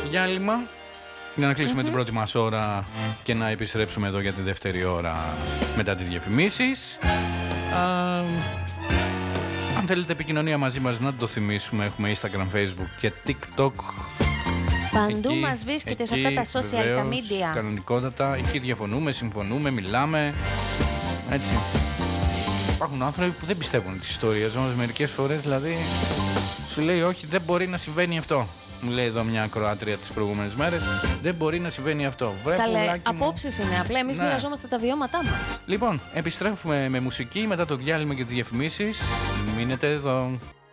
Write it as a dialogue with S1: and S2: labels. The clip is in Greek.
S1: διάλειμμα για να κλείσουμε την πρώτη μας ώρα και να επιστρέψουμε εδώ για τη δεύτερη ώρα μετά τις διαφημίσεις. Αν θέλετε επικοινωνία μαζί μας, να το θυμίσουμε, έχουμε Instagram, Facebook και TikTok.
S2: Παντού μας βρίσκεται σε αυτά τα social,
S1: βεβαίως,
S2: τα media.
S1: Κανονικότατα, εκεί διαφωνούμε, συμφωνούμε, μιλάμε. Έτσι. Υπάρχουν άνθρωποι που δεν πιστεύουν τις ιστορίες, όμως μερικές φορές δηλαδή σου λέει όχι, δεν μπορεί να συμβαίνει αυτό. Μου λέει εδώ μια ακροάτρια τις προηγούμενες μέρες, δεν μπορεί να συμβαίνει αυτό.
S2: Καλέ, απόψεις είναι απλά, εμείς μοιραζόμαστε τα βιώματά μας.
S1: Λοιπόν, επιστρέφουμε με μουσική μετά το διάλειμμα και τις διαφημίσεις. Μείνετε εδώ.